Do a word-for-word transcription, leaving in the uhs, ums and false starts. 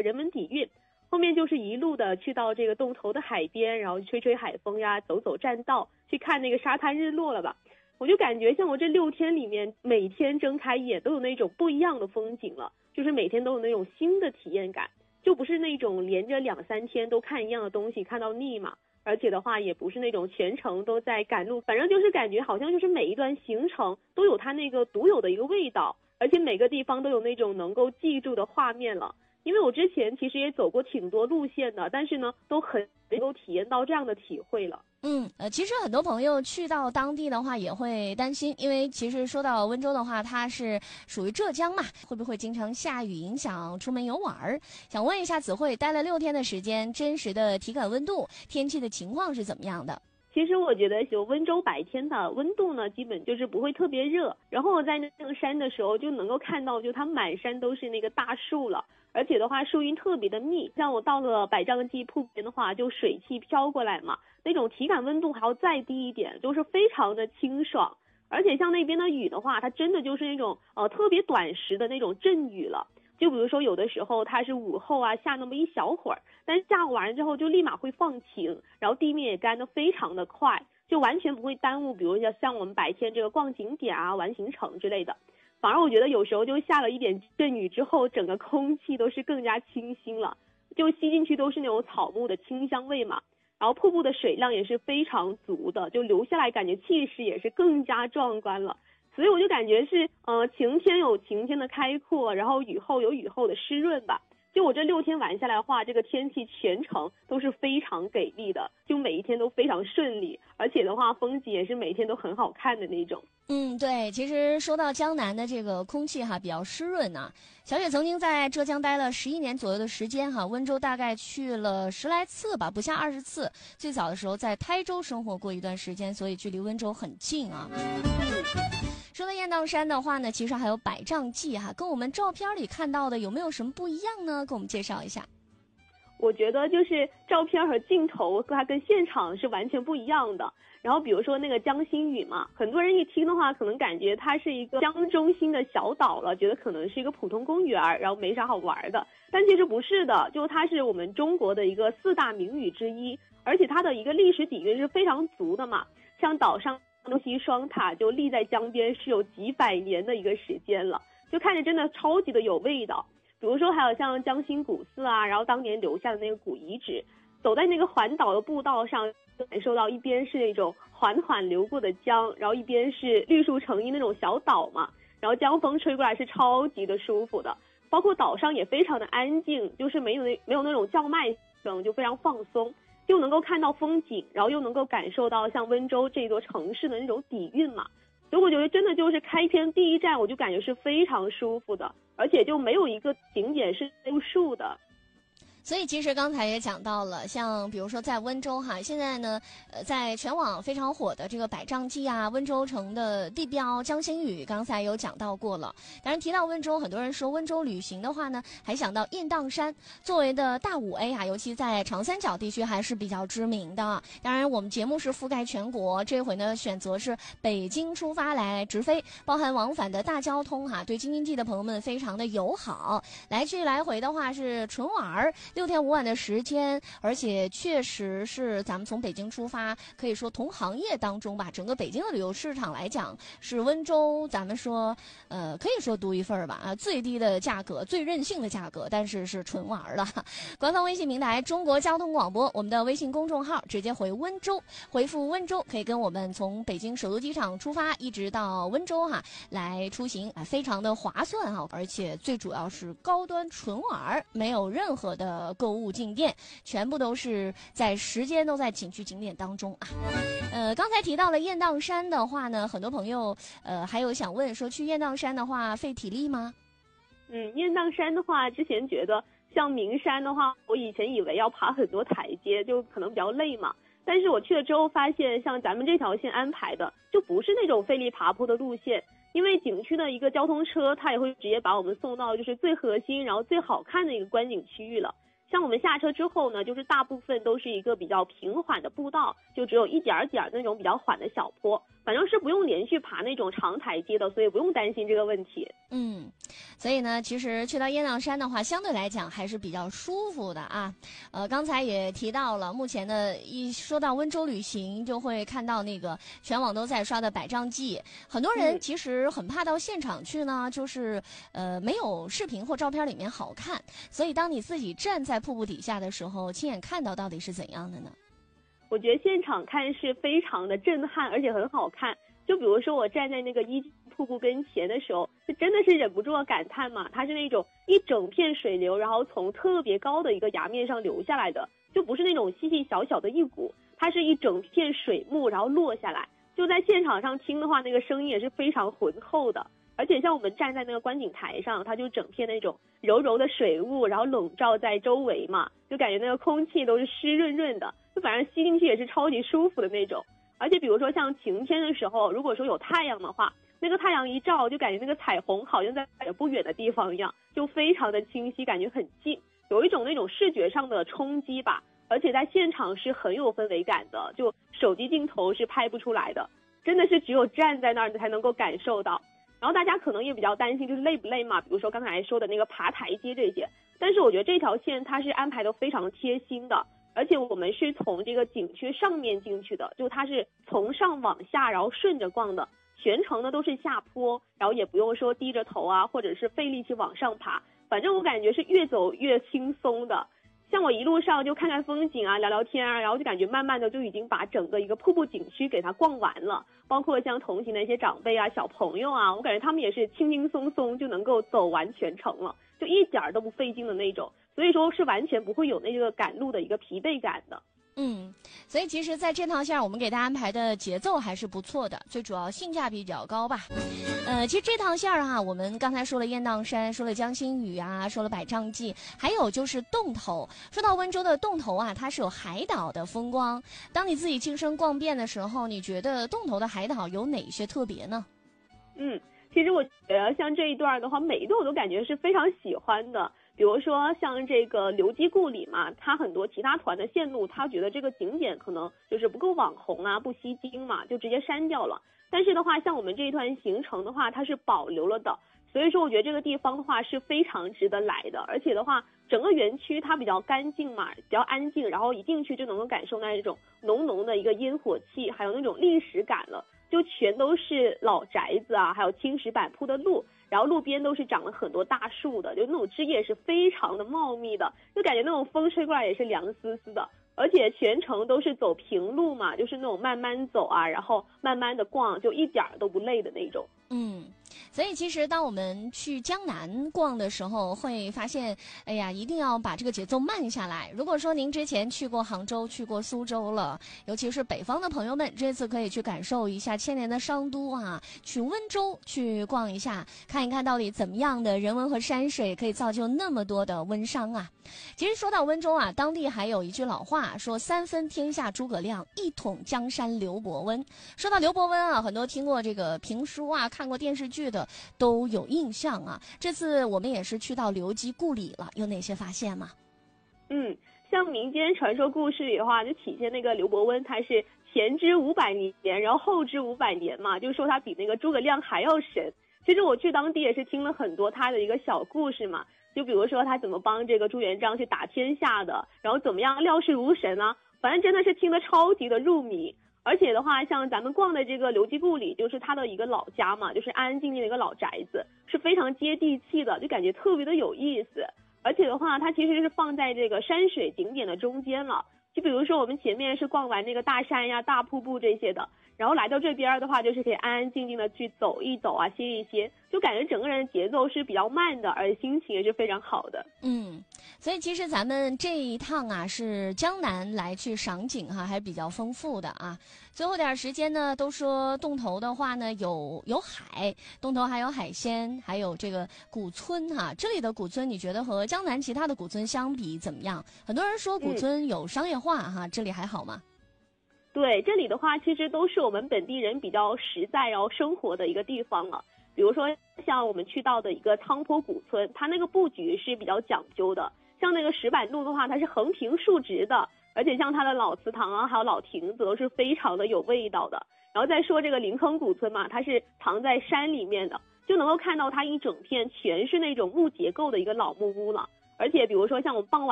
人文底蕴。后面就是一路的去到这个洞头的海边，然后吹吹海风呀，走走栈道，去看那个沙滩日落了吧。我就感觉像我这六天里面，每天睁开眼都有那种不一样的风景了，就是每天都有那种新的体验感，就不是那种连着两三天都看一样的东西看到腻嘛。而且的话也不是那种全程都在赶路，反正就是感觉好像就是每一段行程都有它那个独有的一个味道，而且每个地方都有那种能够记住的画面了。因为我之前其实也走过挺多路线的，但是呢都很能够体验到这样的体会了。 嗯，呃，其实很多朋友去到当地的话也会担心，因为其实说到温州的话，它是属于浙江嘛，会不会经常下雨影响出门游玩儿？想问一下子慧，待了六天的时间，真实的体感温度、天气的情况是怎么样的？ 其实我觉得就温州白天的温度呢，基本就是不会特别热。然后我在那个山的时候就能够看到，就它满山都是那个大树了，而且的话树荫特别的密。像我到了百丈记瀑布边的话，就水汽飘过来嘛，那种体感温度还要再低一点，就是非常的清爽。而且像那边的雨的话，它真的就是那种呃特别短时的那种阵雨了。就比如说有的时候它是午后啊下那么一小会儿，但是下完之后就立马会放晴，然后地面也干得非常的快，就完全不会耽误比如像像我们白天这个逛景点啊玩行程之类的。反而我觉得有时候就下了一点阵雨之后，整个空气都是更加清新了，就吸进去都是那种草木的清香味嘛。然后瀑布的水量也是非常足的，就流下来感觉气势也是更加壮观了。所以我就感觉是呃晴天有晴天的开阔，然后雨后有雨后的湿润吧。就我这六天玩下来的话，这个天气全程都是非常给力的，就每一天都非常顺利，而且的话风景也是每天都很好看的那种。 嗯，对，其实说到江南的这个空气哈比较湿润啊，小雪曾经在浙江待了十一年左右的时间哈，温州大概去了十来次吧，不下二十次。最早的时候在台州生活过一段时间，所以距离温州很近啊。说到雁荡山的话呢，其实还有百丈记哈，跟我们照片里看到的有没有什么不一样呢？给我们介绍一下。 我觉得就是照片和镜头它跟现场是完全不一样的。然后比如说那个江心屿嘛，很多人一听的话可能感觉它是一个江中心的小岛了，觉得可能是一个普通公园，然后没啥好玩的。但其实不是的，就它是我们中国的一个四大名屿之一，而且它的一个历史底蕴是非常足的嘛。像岛上东西双塔就立在江边是有几百年的一个时间了，就看着真的超级的有味道。比如说还有像江心古寺啊，然后当年留下的那个古遗址，走在那个环岛的步道上，感受到一边是那种缓缓流过的江，然后一边是绿树成荫那种小岛嘛，然后江风吹过来是超级的舒服的。包括岛上也非常的安静，就是没有那没有那种叫卖声，就非常放松，又能够看到风景，然后又能够感受到像温州这座城市的那种底蕴嘛。所以我觉得真的就是开篇第一站我就感觉是非常舒服的，而且就没有一个景点是入数的。 所以其实刚才也讲到了，像比如说在温州哈，现在呢，呃，在全网非常火的这个百丈记啊，温州城的地标江心屿，刚才有讲到过了。当然提到温州，很多人说温州旅行的话呢，还想到雁荡山作为的大五 A 啊，尤其在长三角地区还是比较知名的。当然我们节目是覆盖全国，这回呢选择是北京出发来直飞，包含往返的大交通哈、啊，对京津冀的朋友们非常的友好。来去来回的话是纯玩儿。六天五晚的时间，而且确实是咱们从北京出发，可以说同行业当中吧，整个北京的旅游市场来讲，是温州咱们说呃可以说独一份吧啊，最低的价格，最任性的价格，但是是纯玩的。官方微信平台中国交通广播，我们的微信公众号直接回温州，回复温州可以跟我们从北京首都机场出发，一直到温州哈来出行啊，非常的划算哈，而且最主要是高端纯玩，没有任何的购物进店，全部都是在时间都在景区景点当中啊。呃，刚才提到了雁荡山的话呢，很多朋友呃还有想问说，去雁荡山的话费体力吗？ 嗯，雁荡山的话，之前觉得像名山的话，我以前以为要爬很多台阶，就可能比较累嘛。但是我去了之后发现，像咱们这条线安排的，就不是那种费力爬坡的路线。因为景区的一个交通车，它也会直接把我们送到就是最核心，然后最好看的一个观景区域了。像我们下车之后呢，就是大部分都是一个比较平缓的步道，就只有一点点那种比较缓的小坡， 反正是不用连续爬那种长台阶的，所以不用担心这个问题。 嗯，所以呢，其实去到雁荡山的话，相对来讲还是比较舒服的啊。呃，刚才也提到了，目前呢，一说到温州旅行，就会看到那个全网都在刷的百丈记。很多人其实很怕到现场去呢，就是呃没有视频或照片里面好看。所以当你自己站在瀑布底下的时候，亲眼看到到底是怎样的呢？ 我觉得现场看是非常的震撼，而且很好看。就比如说我站在那个一瀑布跟前的时候，就真的是忍不住的感叹嘛，它是那种一整片水流，然后从特别高的一个崖面上流下来的，就不是那种细细小小的一股，它是一整片水幕然后落下来。就在现场上听的话，那个声音也是非常浑厚的。而且像我们站在那个观景台上，它就整片那种柔柔的水雾，然后笼罩在周围嘛，就感觉那个空气都是湿润润的，就反正吸进去也是超级舒服的那种。而且比如说像晴天的时候，如果说有太阳的话，那个太阳一照，就感觉那个彩虹好像在不远的地方一样，就非常的清晰，感觉很近，有一种那种视觉上的冲击吧。而且在现场是很有氛围感的，就手机镜头是拍不出来的，真的是只有站在那儿才能够感受到。然后大家可能也比较担心就是累不累嘛，比如说刚才说的那个爬台阶这些，但是我觉得这条线它是安排的非常贴心的，而且我们是从这个景区上面进去的，就它是从上往下然后顺着逛的，全程呢都是下坡，然后也不用说低着头啊，或者是费力气往上爬，反正我感觉是越走越轻松的。像我一路上就看看风景啊，聊聊天啊，然后就感觉慢慢的就已经把整个一个瀑布景区给它逛完了，包括像同行的一些长辈啊、小朋友啊，我感觉他们也是轻轻松松就能够走完全程了，就一点都不费劲的那种，所以说是完全不会有那个赶路的一个疲惫感的。 嗯，所以其实在这趟线我们给大家安排的节奏还是不错的，最主要性价比比较高吧。呃，其实这趟线儿哈，我们刚才说了雁荡山，说了江心屿啊，说了百丈记，还有就是洞头。说到温州的洞头啊，它是有海岛的风光。当你自己亲身逛遍的时候，你觉得洞头的海岛有哪些特别呢？ 嗯，其实我觉得像这一段的话，每一段我都感觉是非常喜欢的。比如说像这个刘基故里嘛，他很多其他团的线路，他觉得这个景点可能就是不够网红啊，不吸睛嘛，就直接删掉了。但是的话，像我们这一段行程的话，它是保留了的，所以说我觉得这个地方的话是非常值得来的。而且的话，整个园区它比较干净嘛，比较安静，然后一进去就能够感受那种浓浓的一个烟火气，还有那种历史感了。就全都是老宅子啊，还有青石板铺的路，然后路边都是长了很多大树的，就那种枝叶是非常的茂密的，就感觉那种风吹过来也是凉丝丝的。而且全程都是走平路嘛，就是那种慢慢走啊，然后慢慢的逛，就一点都不累的那种。 嗯，所以其实当我们去江南逛的时候，会发现，哎呀，一定要把这个节奏慢下来。如果说您之前去过杭州、去过苏州了，尤其是北方的朋友们，这次可以去感受一下千年的商都啊，去温州去逛一下，看一看到底怎么样的人文和山水可以造就那么多的温商啊。其实说到温州啊，当地还有一句老话说三分天下诸葛亮，一统江山刘伯温。说到刘伯温啊，很多听过这个评书啊，看过电视剧的都有印象啊。这次我们也是去到刘基故里了，有哪些发现吗？ 嗯，像民间传说故事里的话，就体现那个刘伯温他是前知五百年，然后后知五百年嘛，就说他比那个诸葛亮还要神。其实我去当地也是听了很多他的一个小故事嘛，就比如说他怎么帮这个朱元璋去打天下的，然后怎么样料事如神啊，反正真的是听得超级的入迷。而且的话，像咱们逛的这个刘基故里，就是他的一个老家嘛，就是安安静静的一个老宅子，是非常接地气的，就感觉特别的有意思。而且的话，它其实是放在这个山水景点的中间了。就比如说我们前面是逛完这个大山呀、大瀑布这些的，然后来到这边的话，就是可以安安静静的去走一走啊，歇一歇，就感觉整个人的节奏是比较慢的，而且心情也是非常好的。 嗯，所以其实咱们这一趟啊，是江南来去赏景哈、啊，还是比较丰富的啊。最后点时间呢，都说洞头的话呢，有有海，洞头还有海鲜，还有这个古村哈、啊。这里的古村，你觉得和江南其他的古村相比怎么样？很多人说古村有商业化哈、嗯，这里还好吗？ 对，这里的话其实都是我们本地人比较实在然后生活的一个地方了。比如说像我们去到的一个仓坡古村，它那个布局是比较讲究的，像那个石板路的话，它是横平竖直的， 而且像它的老祠堂啊，还有老亭子都是非常的有味道的。然后再说这个临坑古村嘛，它是藏在山里面的，就能够看到它一整片全是那种木结构的一个老木屋了。而且比如说像我们傍晚